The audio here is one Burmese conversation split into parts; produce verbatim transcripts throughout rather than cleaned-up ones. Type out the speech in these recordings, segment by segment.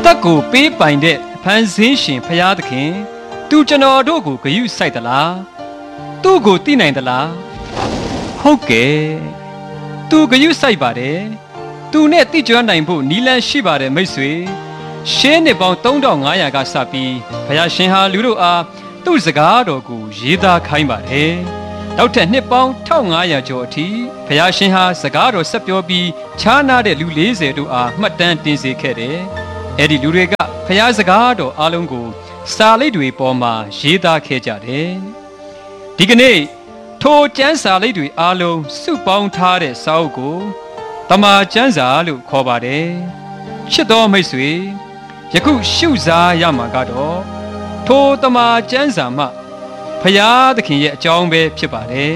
သက်ကိုပေးပိုင်တဲ့ဖန်ဆင်းရှင်ဖရာသခင်သူကျွန်တော်တို့ကိုဂရုစိုက်သလားသူ့ကိုသိနိုင်သလားဟုတ်ကဲ့သူဂရုစိုက်ပါတယ်သူနဲ့သိကျွမ်းနိုင်ဖို့နီလန်းရှိပါတယ်မိတ်ဆွေရှင်းနှစ်ပေါင်းသုံးထောင်ငါးရာကစပြီးဘုရားရှင်ဟာလူတို့အားသူ့စကားတော်ကိုရေးသားခိုင်းပါတယ်နောက်ထပ်နှစ်ပေါင်းတစ်ထောင်ငါးရာကျော်အထိဘုရားရှင်ဟာစကားတော်ဆက်ပြောပြီးခြားနာတဲ့လူလေးဆယ်တို့အားမှတ်တမ်းတင်စေခဲ့တယ်အဲ့ဒီလူတွေကဘုရားစကားတော်အားလုံးကိုစာလိပ်တွေပေါ်မှာရေးသားခဲ့ကြတယ်ဒီကနေ့ထိုကျမ်းစာလိပ်တွေအားလုံးစုပေါင်းထားတဲ့စာအုပ်ကိုတမန်ကျမ်းစာလို့ခေါ်ပါတယ်ချစ်တော်မိတ်ဆွေယခုရှုစားရမှာကတော့ထိုတမန်ကျမ်းစာမှဖရာသခင်ရဲ့အကြောင်းပဲဖြစ်ပါတယ်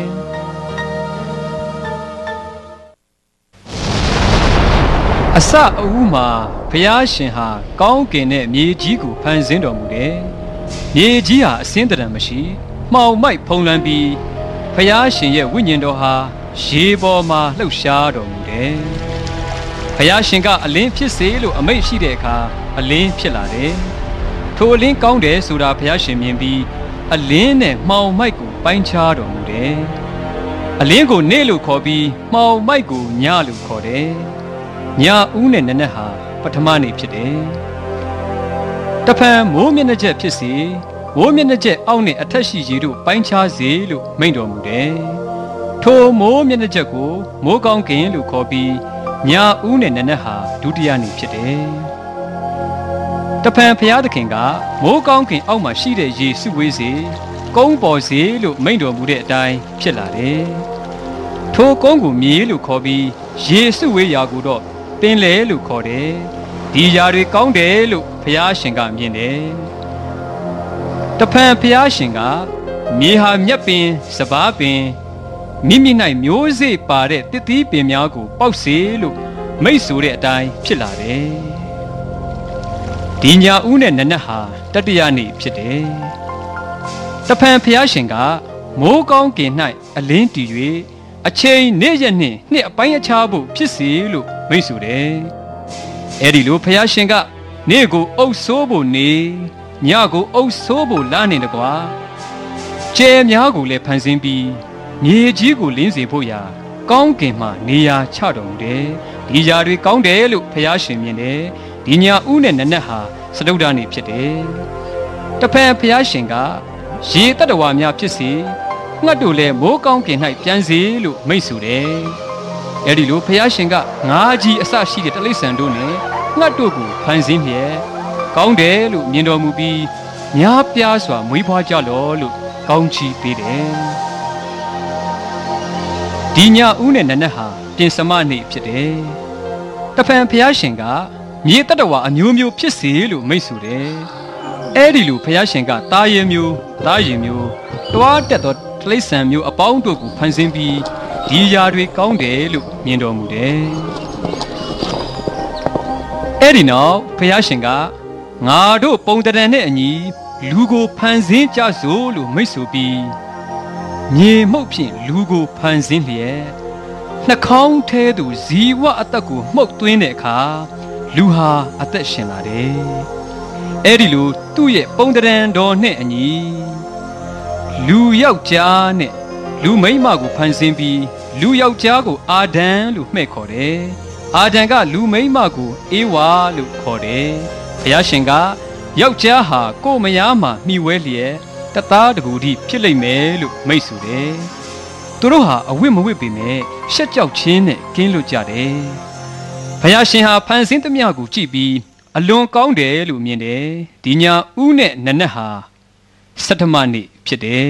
အစအဦးမှာဖရာရှင်ဟာကောင်းကင်နဲ့မြေကြီးကိုဖန်ဆင်းတော်မူတယ်မြေကြီးဟာအစင်းတရံမရှိမှောင်မိုက်ဖုံးလွှမ်းပြီးဖရာရှင်ရဲ့ဝိညာဉ်တော်ဟာရေပေါ်မှာလှုပ်ရှားတော်မူတယ်ဖရာရှင်ကအလင်းဖြစ်စေလို့အမိန့်ရှိတဲ့အခါအလင်းဖြစ်လာတယ်ထိုအလင်းကောင်းတယ်ဆိုတာဖရာရှင်မြင်ပြီးအလင်းနဲ့မှောင်မိုက်ကိုပိုင်းခြားတော်မူတယ်အလင်းကိုနေ့လို့ခေါ်ပြီးမှောင်မိုက်ကိုညလို့ခေါ်တယ်ညဦးနဲ့နနက်ဟာပထမနေ့ဖြစ်တယ်တဖန်မိုးမျက်နှာချက်ဖြစ်စေမိုးမျက်နှာချက်အောက်နဲ့အထက်ရှိရေတို့ပိုင်းခြားစေလို့မိန့်တော်မူတယ်ထိုမိုးမျက်နှာချက်ကိုမိုးကောင်းကင်လို့ခေါ်ပြီးညဦးနဲ့နနက်ဟာဒုတိယနေ့ဖြစ်တယ်တဖန်ဘုရားသခင်ကမိုးကောင်းကင်အောက်မှာရှိတဲ့ရေစုဝေးစေကုန်းပေါ်စေလို့မိန့်တော်မူတဲ့အတိုင်းဖြစ်လာတယ်ထိုကုန်းကိုမြေလို့ခေါ်ပြီးရေစုဝေးရာကိုတော့ပင်လေလို့ခေါ်တယ်ဒီຢာတွေကောင်းတယ်လို့ဘုရားရှင်ကမြင်တယ်တဖန်ဘုရားရှင်ကမြေဟာမြက်ပင်စပါးပင်မိမိ၌မျိုးစေ့ပါတဲ့တစ်သီးပင်များကိုပေါက်စေလို့မိတ်ဆိုတဲ့အတိုင်းဖြစ်လာတယ်ဒီညဦးနဲ့နနက်ဟာတတိယနေ့ဖြစ်တယ်တဖန်ဘုရားရှင်ကမိုးကောင်းကင်၌အလင်းတည်၍အချိန်နေ့ရက်နှင့်နှစ်အပိုင်းအခြားဖို့ဖြစ်စေလို့မိတ်ဆိုတယ်အဲ့ဒီလိုဘုရားရှင်ကနေ့ကိုအုပ်ဆိုးဖို့နေညကိုအုပ်ဆိုးဖို့လမ်းနေတကွာကျဲများကိုလည်းဖန်ဆင်းပြီးမြေကြီးကိုလင်းစေဖို့ရာကောင်းကင်မှနေရာချတော်မူတယ်ဒီຢာတွေကောင်းတယ်လို့ဘုရားရှင်မြင်တယ်ဒီညဦးနဲ့နနက်ဟာစတုဒ္ဓနေ့ဖြစ်တယ်တဖန်ဘုရားရှင်ကရေတတ္တဝါများဖြစ်စေငှက်တို့လည်းမိုးကောင်းကင်၌ပြန်စေလို့မိန့်ဆိုတယ်အဲ့ဒီလိုဘုရားရှင်ကငါးကြီးအစရှိတဲ့တိရစ္ဆာန်တို့နဲ့ငှက်တို့ကိုဖန်ဆင်းမြဲကောင်းတယ်လို့မြင်တော်မူပြီးများပြားစွာမွေးဖွားကြလောလို့ကောင်းချီးပေးတယ်ဒီညဦးနဲ့နနက်ဟာပြင်စမနေ့ဖြစ်တယ်တဖန်ဘုရားရှင်ကမြေတတ္တဝါအမျိုးမျိုးဖြစ်စေလို့မိန့်ဆိုတယ်အဲ့ဒီလိုဘုရားရှင်ကသားရဲမျိုးသားရင်မျိုးတွားတက်သောတိရစ္ဆာန်မျိုးအပေါင်းတို့ကိုဖန်ဆင်းပြီးဒီຢာတွေကောင်းတယ်လို့မြင်တော်မူတယ်အဲ့ဒီနောက်ဘုရားရှင်ကငါတို့ပုံတံနဲ့အညီလူကိုဖန်ဆင်းကြစို့လို့မိန့်ဆိုပြီးမြေမှုတ်ဖြင့်လူကိုဖန်ဆင်းလျက်နှာခေါင်းထဲသို့ဇီဝအသက်ကိုမှုတ်သွင်းတဲ့အခါလူဟာအသက်ရှင်လာတယ်အဲ့ဒီလိုသူ့ရဲ့ပုံတံတော်နဲ့အညီလူယောက်ျားနဲ့လူမိန်းမကိုဖန်ဆင်းပြီးလူယောက်ျားကိုအာဒံလို့မှဲ့ခေါ်တယ်အာဒံကလူမိန်းမကိုအေဝါလို့ခေါ်တယ်ဘုရားရှင်ကယောက်ျားဟာကိုယ်မယားမှာမှီဝဲလျက်တသားတကူတည်းဖြစ်လိမ့်မယ်လို့မိတ်ဆိုတယ်သူတို့ဟာအဝတ်မဝတ်ပေမဲ့ရှက်ကြောက်ခြင်းနဲ့ကင်းလွတ်ကြတယ်ဘုရားရှင်ဟာဖန်ဆင်းသမျှကိုကြည့်ပြီးအလွန်ကောင်းတယ်လို့မြင်တယ်ဒီညဦးနဲ့နနက်ဟာစတ္တမနေ့ဖြစ်တယ်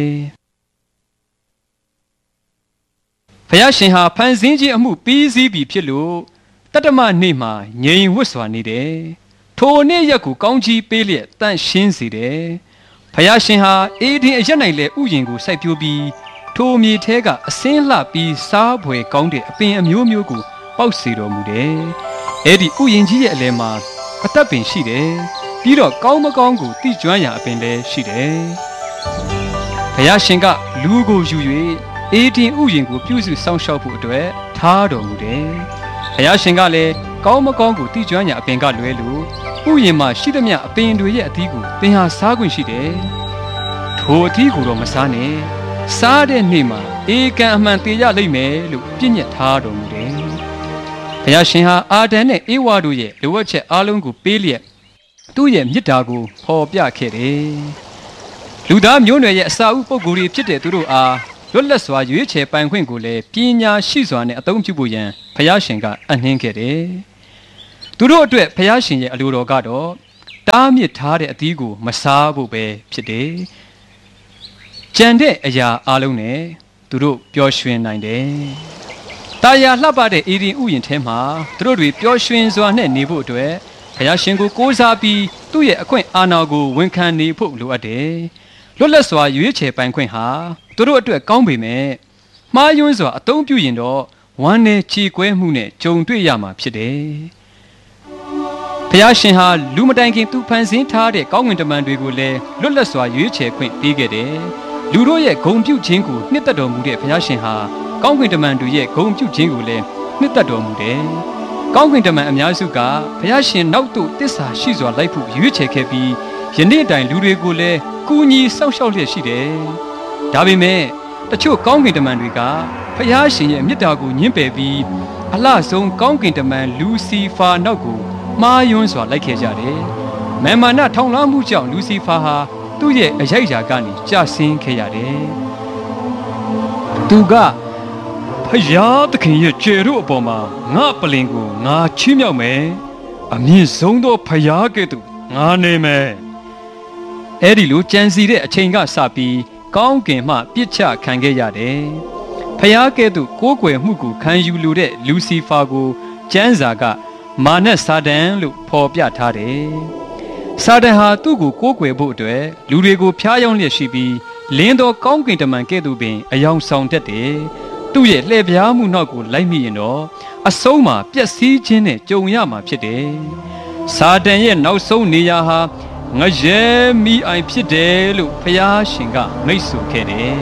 ဘုရားရှင်ဟာဖန်ဆင်းခြင်းအမှုပြီးစီးပြီဖြစ်လို့တတ္တမနေ့မှာငြိမ်ဝတ်စွာနေတယ်ထိုနေ့ရက်ကိုကောင်းချီးပေးလျက်တန့်ရှင်းစေတယ်ဘုရားရှင်ဟာအေဒင်အရက်၌လည်းဥယျာဉ်ကိုစိုက်ပျိုးပြီးထိုမြေထဲကအစင်းလှပြီးစားဖွယ်ကောင်းတဲ့အပင်အမျိုးမျိုးကိုပေါက်စေတော်မူတယ်အဲ့ဒီဥယျာဉ်ကြီးရဲ့အလယ်မှာအသက်ပင်ရှိတယ်ပြီးတော့ကောင်းမကောင်းကိုသိကျွမ်းရာအပင်လည်းရှိတယ်ဘုရားရှင်ကလူကိုယူ၍အေဒင်ဥယျာဉ်ကိုပြုစုစောင့်ရှောက်ဖို့အတွက်ထားတော်မူတယ်ဘုရားရှင်ကလည်းကောင်းမကောင်းကိုတိကျွမ်းရာအပင်ကလွဲလို့ဥယျာဉ်မှာရှိသမျှအပင်တွေရဲ့အသီးကိုသင်ဟာစားခွင့်ရှိတယ်ထိုအသီးကိုတော့မစားနဲ့စားတဲ့နေ့မှာအေကံအမှန်တေရလိမ့်မယ်လို့ပြည့်ညတ်ထားတော်မူတယ်ဘုရားရှင်ဟာအာဒံနဲ့အေဝါတို့ရဲ့လိုအပ်ချက်အလုံးကိုပေးလျက်သူ့ရဲ့မေတ္တာကိုဖော်ပြခဲ့တယ်လူသားမျိုးနွယ်ရဲ့အစာဥပုဂ္ဂိုလ်တွေဖြစ်တဲ့သူတို့အားလွတ်လပ်စွာရွေးချယ်ပိုင်ခွင့်ကိုလည်းပညာရှိစွာနဲ့အသုံးပြုဖို့ရန်ဘုရားရှင်ကအနှင်းခဲ့တယ်။သူတို့အတွက်ဘုရားရှင်ရဲ့အလိုတော်ကတော့တားမြစ်ထားတဲ့အသီးကိုမစားဖို့ပဲဖြစ်တယ်။ကြံတဲ့အရာအလုံးနဲ့သူတို့ပျော်ရွှင်နိုင်တယ်။တာယာလှပတဲ့အေဒီဥယျာဉ်ထဲမှာသူတို့တွေပျော်ရွှင်စွာနဲ့နေဖို့အတွက်ဘုရားရှင်ကိုကိုးစားပြီးသူ့ရဲ့အခွင့်အာဏာကိုဝန်ခံနေဖို့လိုအပ်တယ်။လွတ်လပ်စွာရွေးချယ်ပိုင်ခွင့်ဟာသူတို့အတွက်ကောင်းပေမဲ့မှားယွင်းစွာအသုံးပြုရင်တော့ဝမ်းနဲ့ချီကွဲမှုနဲ့ကြုံတွေ့ရမှာဖြစ်တယ်။ဘုရားရှင်ဟာလူမတိုင်ခင်သူဖန်ဆင်းထားတဲ့ကောင်းကင်တမန်တွေကိုလည်းလွတ်လပ်စွာရွေးချယ်ခွင့်ပေးခဲ့တယ်။လူတို့ရဲ့ဂုဏ်ပြုခြင်းကိုနှစ်သက်တော်မူတဲ့ဘုရားရှင်ဟာကောင်းကင်တမန်တွေရဲ့ဂုဏ်ပြုခြင်းကိုလည်းနှစ်သက်တော်မူတယ်။ကောင်းကင်တမန်အများစုကဘုရားရှင်နောက်သို့တစ္ဆာရှိစွာလိုက်ဖို့ရွေးချယ်ခဲ့ပြီးယနေ့တိုင်လူတွေကိုလည်းကူညီစောင့်ရှောက်လျက်ရှိတယ်။ဒါပေမဲ့တချို့ကောင်းကင်တမန်တွေကဖျားရှင်ရဲ့မြတ်တာကိုညှင်းပယ်ပြီးအလှဆုံးကောင်းကင်တမန်လူစီဖာနောက်ကိုမှားယွင်းစွာလိုက်ခဲ့ကြတယ်။မာမာနထောင်လွှမ်းမှုကြောင့်လူစီဖာဟာသူ့ရဲ့အရိုက်ရာကနေကြာဆင်းခဲ့ရတယ်။သူကဖျားသခင်ရဲ့ကျေတို့အပေါ်မှာငါပလင်ကိုငါချီးမြှောက်မယ်။အမြင့်ဆုံးသောဖျားကဲ့သို့ငါနေမယ်။အဲ့ဒီလိုကြံစီတဲ့အချိန်ကစပြီးကောင်းကင်မှပြစ်ချခံခဲ့ရတယ်။ဖျားကဲ့သို့ကိုးကွယ်မှုကိုခံယူလိုတဲ့လူစီဖာကိုကျမ်းစာကမာနက်စာတန်လို့ဖော်ပြထားတယ်။စာတန်ဟာသူ့ကိုကိုးကွယ်ဖို့အတွက်လူတွေကိုဖျားယောင်းလျက်ရှိပြီးလင်းသောကောင်းကင်တမန်ကဲ့သို့ပင်အယောင်ဆောင်တတ်တယ်။သူ့ရဲ့လှည့်ပြားမှုနောက်ကိုလိုက်မိရင်တော့အဆုံးမှာပျက်စီးခြင်းနဲ့ကြုံရမှာဖြစ်တယ်။စာတန်ရဲ့နောက်ဆုံးနေရာဟာငရဲမိအိုင်ဖြစ်တယ်လို့ဖျားရှင်ကမိတ်ဆိုခဲ့တယ်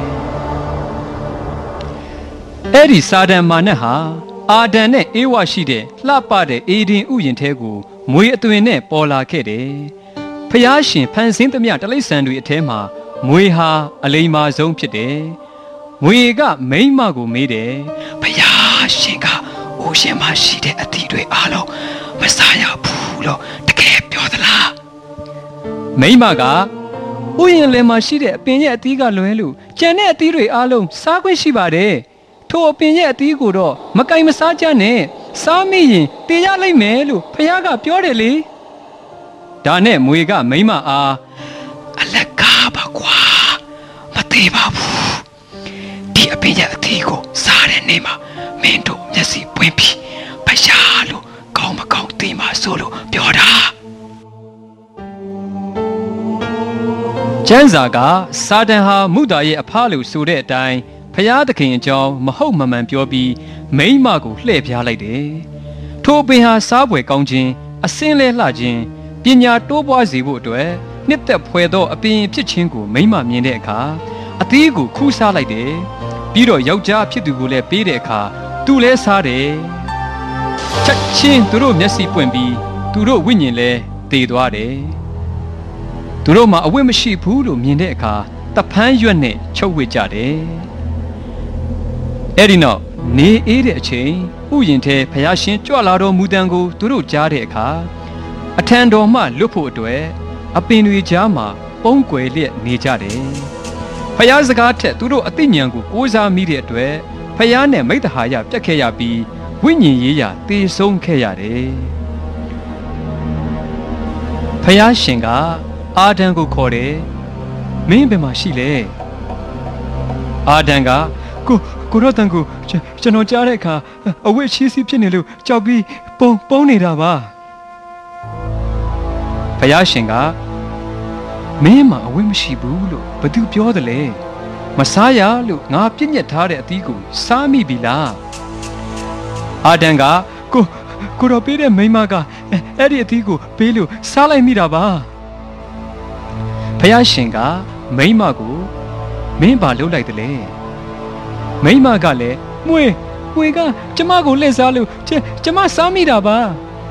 ။အဲ့ဒီစာတန်မာနက်ဟာအာဒံနဲ့အေဝါရှိတဲ့လှပတဲ့အေဒင်ဥယျာဉ်ထဲကိုမွေအသွင်နဲ့ပေါ်လာခဲ့တယ်။ဖျားရှင်ဖန်ဆင်းသမျှတိရစ္ဆာန်တွေအထဲမှာမွေဟာအလိမ္မာဆုံးဖြစ်တယ်။မွေကမိန်းမကိုမေးတယ်။ဖျားရှင်ကအိုးရှင်မရှိတဲ့အသီးတွေအားလုံးမစားရဘူးလို့တကယ်ပြောသလား။မိန်းမကဥယျာဉ်လယ်မှာရှိတဲ့အပင်ရဲ့အသီးကလွဲလို့ကျန်တဲ့အသီးတွေအားလုံးစားခွင့်ရှိပါတယ်။ထိုအပင်ရဲ့အသီးကိုတော့မကင်မစားကြနဲ့စားမိရင်တေရလိမ့်မယ်လို့ဖခင်ကပြောတယ်လေ။ဒါနဲ့မွေကမိန်းမအားအလကားပါကွာမသေးပါဘူး။ဒီအပင်ရဲ့အသီးကိုစားတဲ့နေ့မှာမင်းတို့မျက်စိပွင့်ပြီးဖခင်လို့ကောင်းမကောင်းသိမှဆိုလို့ပြောတာ။ကျမ်းစာကစာတန်ဟာမုသာရဲ့အဖလို့ဆိုတဲ့အတိုင်းဖျားသခင်အကြောင်းမဟုတ်မမှန်ပြောပြီးမိန်းမကိုလှည့်ပြားလိုက်တယ်။ထိုပင်ဟာစားပွဲကောင်းခြင်းအစင်းလဲလှခြင်းပညာတိုးပွားစေဖို့အတွက်နှစ်သက်ဖွယ်သောအပင်ဖြစ်ခြင်းကိုမိန်းမမြင်တဲ့အခါအသီးကိုခူးစားလိုက်တယ်။ပြီးတော့ယောက်ျားဖြစ်သူကိုလည်းပေးတဲ့အခါသူလည်းစားတယ်။ချက်ချင်းသူတို့မျက်စိပွင့်ပြီးသူတို့ဝိညာဉ်လည်းတည်သွားတယ်။သူတို့မှာအဝတ်မရှိဘူးလို့မြင်တဲ့အခါတဖန်းရွက်နဲ့ချုပ်ဝစ်ကြတယ်။အဲ့ဒီနောက်နေအေးတဲ့အချိန်ဥယျာဉ်ထဲဖျားရှင်ကြွလာတော်မူတံကိုသူတို့ကြားတဲ့အခါအထံတော်မှလွတ်ဖို့အတွက်အပင်တွေကြားမှာပုန်းကွယ်လျက်နေကြတယ်။ဖျားစကားထက်သူတို့အသိဉာဏ်ကိုကိုးစားမိတဲ့အတွက်ဖျားနဲ့မိတ္တဟာယပြတ်ခဲ့ရပြီးဝိညာဉ်ရေးရာတေဆုံးခဲ့ရတယ်။ဖျားရှင်ကအာဒံကိုခေါ်တယ်မင်းဘယ်မှာရှိလဲအာဒံကကိုကိုရောတန်ကိုကျွန်တော်ကြားတဲ့အခါအဝတ်ချီးစီးဖြစ်နေလို့ကြောက်ပြီးပုံပုံနေတာပါဘုရားရှင်ကမင်းမှာအဝတ်မရှိဘူးလို့ဘသူပြောတယ်လဲမစားရလို့ငါပြည့်ညက်ထားတဲ့အသီးကိုစားမိပြီလားအာဒံကကိုကိုရောပေးတဲ့မိန်းမကအဲ့ဒီအသီးကိုပေးလို့စားလိုက်မိတာပါဘုရားရှင်ကမိန်းမကိုမင်းဘာလုပ်လိုက်တယ်လဲမိန်းမကလည်းမွေမွေကကျမကိုလှည့်စားလို့ကျကျမစားမိတာပါ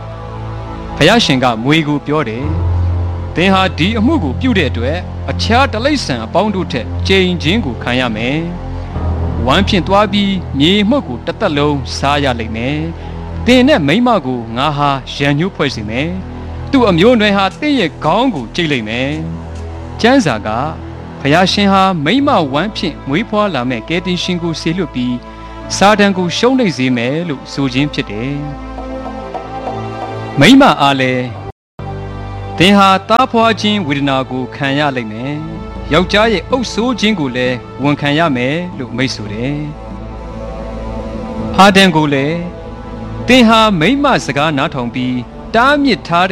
ဖယားရှင်ကမွေကိုပြောတယ်သင်ဟာဒီအမှုကိုပြုတဲ့အတွက်အခြားတလိษံအပေါင်းတို့ထက်ကြိမ်ချင်းကိုခံရမယ်ဝမ်းဖြင့်သွားပြီးမြေမှုတ်ကိုတစ်သက်လုံးစားရလိမ့်မယ်သင်နဲ့မိမကိုငါဟာရန်ညှိုးဖွဲ့စေမယ်သူ့အမျိုးအနွယ်ဟာတင့်ရဲ့ခေါင်းကိုကြိတ်လိမ့်မယ်ကျမ်းစာကဖယားရှင်ဟာမိမဝမ်းဖြင့်မွေးဖွားလာမဲ့ကယ်တင်ရှင်ကိုဆေလွတ်ပြီးစာတန်ကိုရှုံးနိမ့်စေမယ်လို့ဆိုခြင်းဖြစ်တယ်မိမအားလည်းသင်ဟာသားဖွားခြင်းဝေဒနာကိုခံရလိမ့်မယ်ယောက်ျားရဲ့အုပ်ဆိုးခြင်းကိုလည်းဝန်ခံရမယ်လို့မိတ်ဆိုတယ်ဟာဒန်ကိုလည်းသင်ဟာမိမစကားနားထောင်ပြီးတားမြစ်ထား